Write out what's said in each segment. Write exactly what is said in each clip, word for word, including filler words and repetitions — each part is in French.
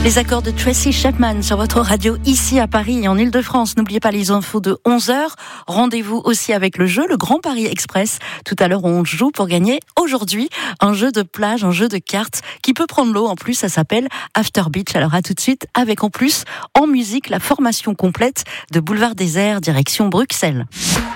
Les accords de Tracy Chapman sur votre radio ici à Paris et en Ile-de-France. N'oubliez pas les infos de onze heures. Rendez-vous aussi avec le jeu, le Grand Paris Express. Tout à l'heure, on joue pour gagner aujourd'hui un jeu de plage, un jeu de cartes qui peut prendre l'eau. En plus, ça s'appelle After Beach. Alors à tout de suite avec en plus, en musique, la formation complète de Boulevard Désert, direction Bruxelles.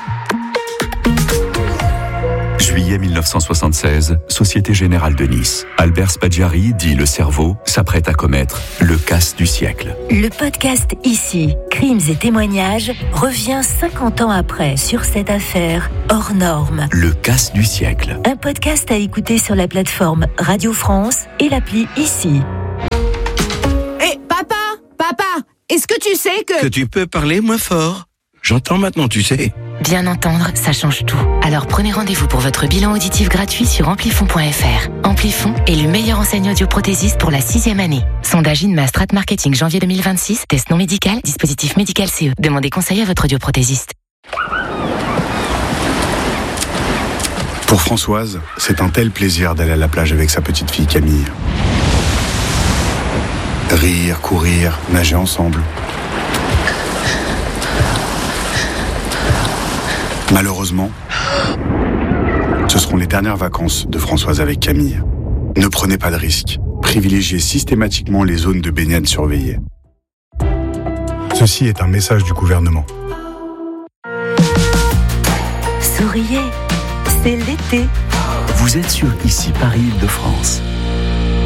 Juillet mille neuf cent soixante-seize, Société Générale de Nice. Albert Spaggiari, dit le cerveau, s'apprête à commettre le casse du siècle. Le podcast Ici, crimes et témoignages, revient cinquante ans après sur cette affaire hors norme. Le casse du siècle. Un podcast à écouter sur la plateforme Radio France et l'appli Ici. Hé, hey, papa, papa, est-ce que tu sais que... Que tu peux parler moins fort. J'entends maintenant, tu sais. Bien entendre, ça change tout. Alors prenez rendez-vous pour votre bilan auditif gratuit sur amplifon point f r. Amplifon est le meilleur enseigne audioprothésiste pour la sixième année. Sondage INMA Strat Marketing janvier deux mille vingt-six, test non médical, dispositif médical C E. Demandez conseil à votre audioprothésiste. Pour Françoise, c'est un tel plaisir d'aller à la plage avec sa petite fille Camille. Rire, courir, nager ensemble. Malheureusement, ce seront les dernières vacances de Françoise avec Camille. Ne prenez pas de risques. Privilégiez systématiquement les zones de baignade surveillées. Ceci est un message du gouvernement. Souriez, c'est l'été. Vous êtes sur Ici Paris Île-de-France.